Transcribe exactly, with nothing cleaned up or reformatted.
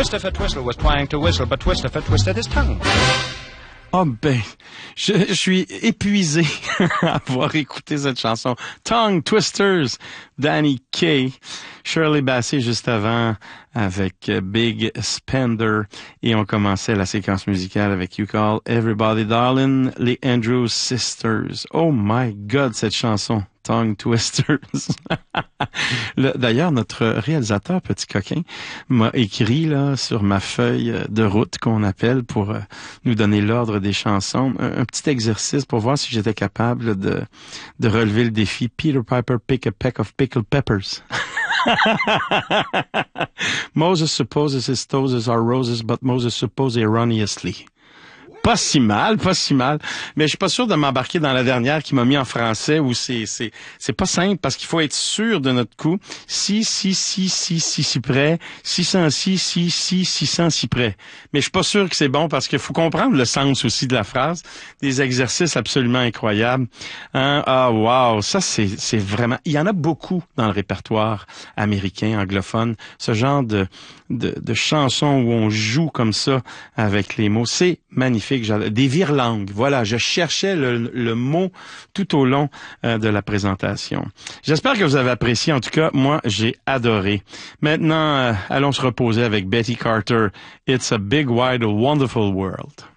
Twistifer Twistle was trying to whistle, but Twistifer twisted his tongue. Oh ben, je, je suis épuisé à avoir écouté cette chanson. Tongue Twisters, Danny Kaye, Shirley Bassey juste avant avec Big Spender, et on commençait la séquence musicale avec You Call Everybody Darling, les Andrews Sisters. Oh my God, cette chanson. Tongue Twisters. Le, d'ailleurs, notre réalisateur, petit coquin, m'a écrit là sur ma feuille de route qu'on appelle pour euh, nous donner l'ordre des chansons, un, un petit exercice pour voir si j'étais capable de, de relever le défi Peter Piper pick a peck of pickled peppers. Moses supposes his toes are roses, but Moses supposes erroneously. Pas si mal, pas si mal. Mais je suis pas sûr de m'embarquer dans la dernière qui m'a mis en français où c'est, c'est, c'est pas simple parce qu'il faut être sûr de notre coup. Si, si, si, si, si, si près. six cents si, si, si, six cents si près. Mais je suis pas sûr que c'est bon parce qu'il faut comprendre le sens aussi de la phrase. Des exercices absolument incroyables. Hein? Ah, wow. Ça, c'est, c'est vraiment, il y en a beaucoup dans le répertoire américain, anglophone. Ce genre de, de, de chansons où on joue comme ça avec les mots. C'est magnifique. Des virelangues. Voilà, je cherchais le, le mot tout au long euh, de la présentation. J'espère que vous avez apprécié. En tout cas, moi, j'ai adoré. Maintenant, euh, allons se reposer avec Betty Carter. It's a big, wide, wonderful world.